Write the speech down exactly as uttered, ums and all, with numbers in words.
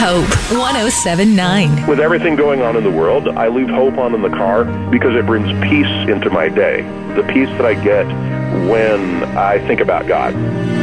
Hope, one oh seven point nine. With everything going on in the world, I leave Hope on in the car because it brings peace into my day. The peace that I get when I think about God.